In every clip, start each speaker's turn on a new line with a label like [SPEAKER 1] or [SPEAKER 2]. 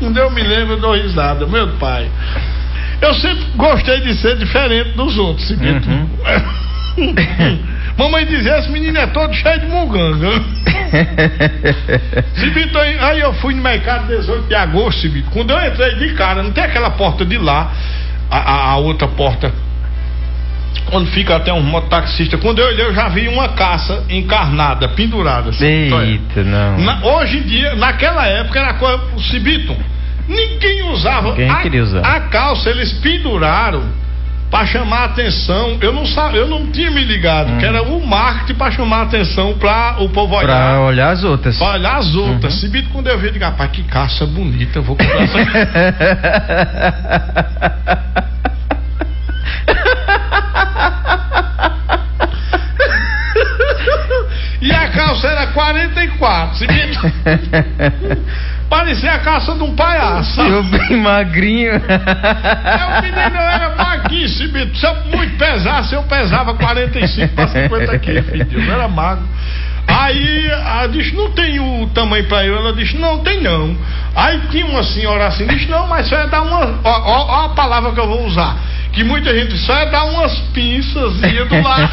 [SPEAKER 1] Quando eu me lembro, eu dou risada. Meu pai, eu sempre gostei de ser diferente dos outros, Cibito. Mamãe dizia, esse menino é todo cheio de munganga. Cibito, aí eu fui no mercado 18 de agosto, Cibito. Quando eu entrei de cara, não tem aquela porta de lá, a outra porta, onde fica até um mototaxista. Quando eu olhei, eu já vi uma caça encarnada, pendurada.
[SPEAKER 2] Eita, não.
[SPEAKER 1] Hoje em dia, naquela época, era coisa. Cibito, ninguém usava.
[SPEAKER 2] Ninguém queria usar.
[SPEAKER 1] A calça, eles penduraram para chamar a atenção. Eu não tinha me ligado que era o marketing para chamar a atenção para o povo olhar.
[SPEAKER 2] Para olhar as outras.
[SPEAKER 1] Para olhar as outras. Cibito, quando eu vi, eu digo, rapaz, que caça bonita, eu vou comprar essa. E a calça era 44, Cibito. Parecia a calça de um palhaço.
[SPEAKER 2] Eu bem magrinho.
[SPEAKER 1] O menino era magrinho, Cibito. Se eu muito pesasse, eu pesava 45 para 50 quilos, filho. Eu era magro. Aí ela disse, não tem o tamanho pra eu. Ela disse, não, tem não. Aí tinha uma senhora assim, disse, não, mas só é dar uma. Ó a palavra que eu vou usar. Que muita gente só é dar umas pinças e do lado.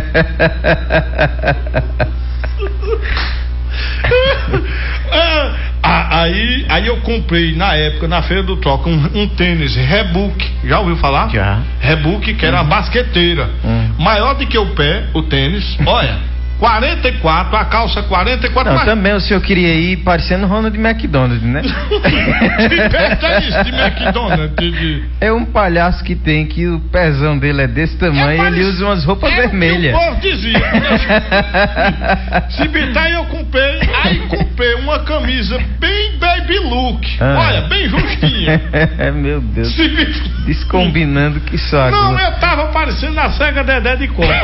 [SPEAKER 1] Aí eu comprei na época, na Feira do Troca, um tênis Reebok. Já ouviu falar?
[SPEAKER 2] Já.
[SPEAKER 1] Reebok, que era uma basqueteira. Maior do que o pé, o tênis. Olha, 44, a calça 44.
[SPEAKER 2] Não, mas também o senhor queria ir parecendo Ronald McDonald, né?
[SPEAKER 1] Que perto é isso de McDonald's?
[SPEAKER 2] É um palhaço que tem que o pezão dele é desse tamanho e ele usa umas roupas vermelhas.
[SPEAKER 1] O povo dizia. Se bitar, eu comprei. Aí comprei uma camisa bem baby look. Olha, bem justinha.
[SPEAKER 2] Meu Deus. Descombinando que só.
[SPEAKER 1] Não, eu tava parecendo a cega Dedé de Coca.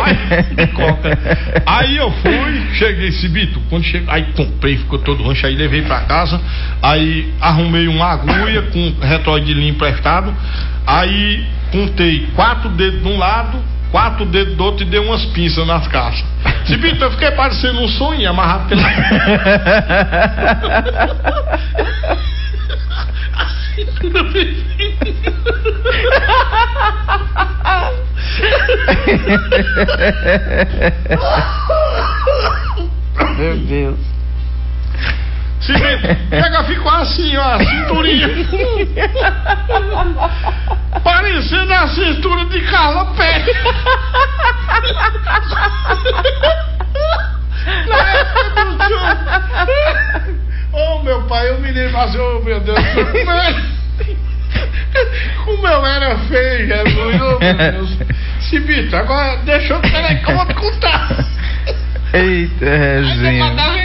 [SPEAKER 1] Aí eu fui, cheguei, Cibito, quando cheguei, aí comprei, ficou todo rancho, aí levei pra casa, aí arrumei uma agulha com retóide de linha emprestado, aí contei 4 dedos de um lado, 4 dedos do outro e dei umas pinças nas caixas. Cibito, eu fiquei parecendo um sonho amarrado pela.
[SPEAKER 2] Meu Deus.
[SPEAKER 1] Pega, ficou assim, ó, a cinturinha. Parecendo a cintura de Carla Pérez. Na época do show. Oh, meu pai, eu me lembro assim, oh, meu Deus. Como eu era feio, Jesus, oh, meu Deus. Cibito, agora deixa eu. Peraí, que eu vou te contar.
[SPEAKER 2] Eita, resenha.